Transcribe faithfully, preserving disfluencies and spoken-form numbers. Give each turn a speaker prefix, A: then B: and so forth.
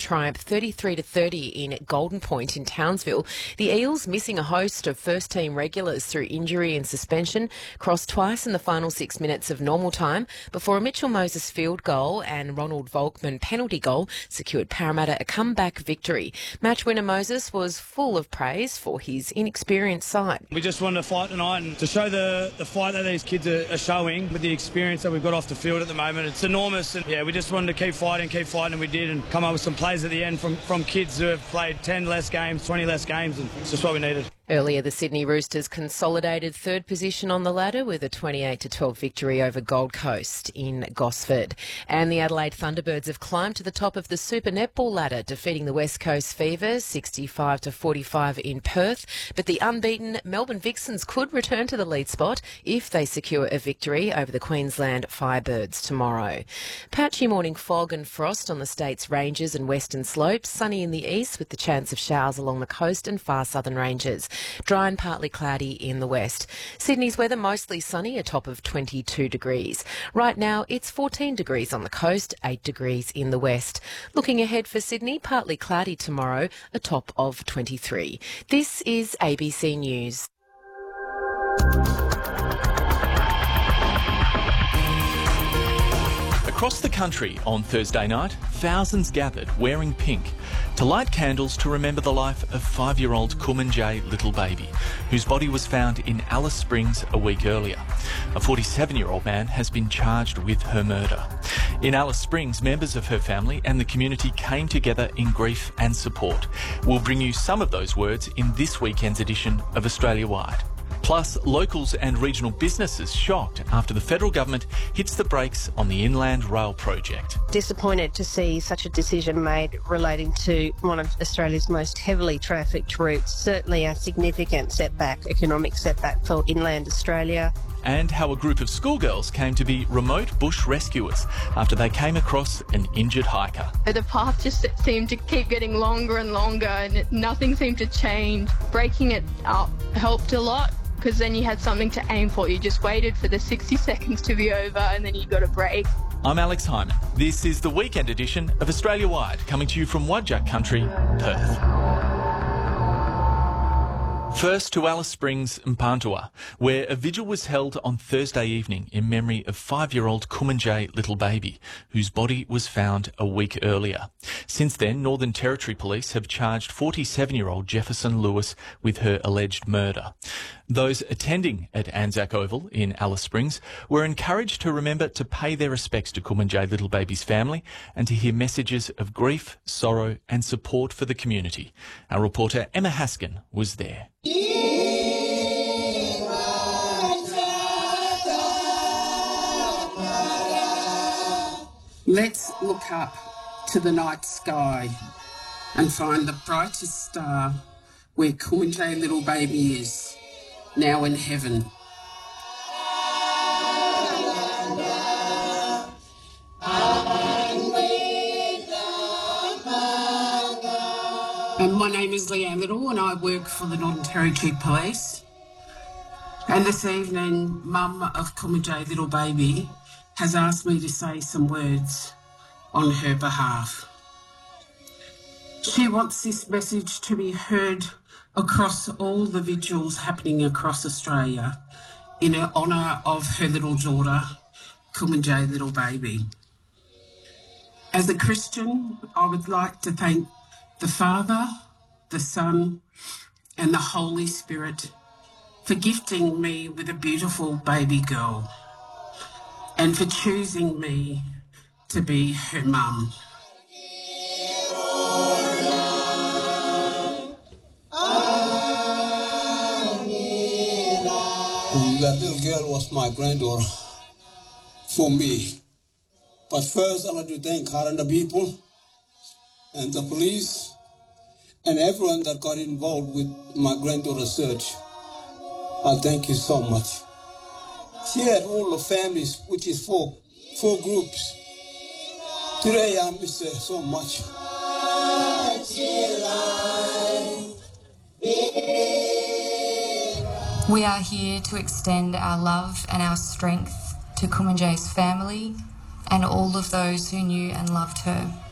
A: triumph thirty-three to thirty in Golden Point in Townsville. The Eels, missing a host of first-team regulars through injury and suspension, crossed twice in the final six minutes of normal time before a Mitchell Moses field goal and Ronald Volkman penalty goal secured Parramatta a comeback victory. Match winner Moses was full of praise for his inexperienced side.
B: We just wanted to fight tonight and to show the, the fight that these kids are, are showing with the experience that we've got off the field at the moment. It's enormous, and yeah, we just wanted to keep fighting, keep fighting, and we did, and come up with some plays at the end from, from kids who have played ten less games, twenty less games, and it's just what we needed.
A: Earlier, the Sydney Roosters consolidated third position on the ladder with a twenty-eight to twelve victory over Gold Coast in Gosford. And the Adelaide Thunderbirds have climbed to the top of the Super Netball ladder, defeating the West Coast Fever sixty-five to forty-five in Perth. But the unbeaten Melbourne Vixens could return to the lead spot if they secure a victory over the Queensland Firebirds tomorrow. Patchy morning fog and frost on the state's ranges and western slopes. Sunny in the east with the chance of showers along the coast and far southern ranges. Dry and partly cloudy in the west. Sydney's weather mostly sunny, a top of twenty-two degrees. Right now it's fourteen degrees on the coast, eight degrees in the west. Looking ahead for Sydney, partly cloudy tomorrow, a top of twenty-three. This is A B C News.
C: Across the country on Thursday night, thousands gathered wearing pink to light candles to remember the life of five-year-old Kumanjayi Little Baby, whose body was found in Alice Springs a week earlier. A forty-seven-year-old man has been charged with her murder. In Alice Springs, members of her family and the community came together in grief and support. We'll bring you some of those words in this weekend's edition of Australia Wide. Plus, locals and regional businesses shocked after the federal government hits the brakes on the Inland Rail project.
D: Disappointed to see such a decision made relating to one of Australia's most heavily trafficked routes. Certainly a significant setback, economic setback for inland Australia.
C: And how a group of schoolgirls came to be remote bush rescuers after they came across an injured hiker.
E: The path just seemed to keep getting longer and longer and nothing seemed to change. Breaking it up helped a lot, because then you had something to aim for. You just waited for the sixty seconds to be over and then you got a break.
C: I'm Alex Hyman. This is the weekend edition of Australia Wide, coming to you from Wadjuk Country, Perth. First to Alice Springs, Mparntwe, where a vigil was held on Thursday evening in memory of five-year-old Kumanjayi Little Baby, whose body was found a week earlier. Since then, Northern Territory Police have charged forty-seven-year-old Jefferson Lewis with her alleged murder. Those attending at Anzac Oval in Alice Springs were encouraged to remember to pay their respects to Kumanjayi Little Baby's family and to hear messages of grief, sorrow and support for the community. Our reporter Emma Haskin was there.
F: Let's look up to the night sky and find the brightest star where Kumanjayi Little Baby is, now in heaven. And my name is Leanne Little and I work for the Northern Territory Police. And this evening, Mum of Kumanjayi Little Baby has asked me to say some words on her behalf. She wants this message to be heard across all the vigils happening across Australia in honour of her little daughter, Kumanjayi Little Baby. As a Christian, I would like to thank the Father, the Son and the Holy Spirit for gifting me with a beautiful baby girl and for choosing me to be her mum.
G: That little girl was my granddaughter for me. But first, I'd like to thank her and the people and the police and everyone that got involved with my granddaughter's search. I thank you so much. She had all the families, which is four, four groups. Today I miss her so much.
H: We are here to extend our love and our strength to Kumanjayi's family and all of those who knew and loved her.